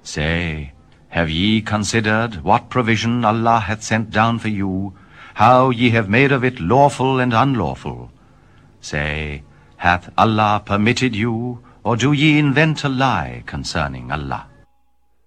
Say, have ye considered what provision Allah hath sent down for you, how ye have made of it lawful and unlawful? Say, hath Allah permitted you, or do ye invent a lie concerning Allah?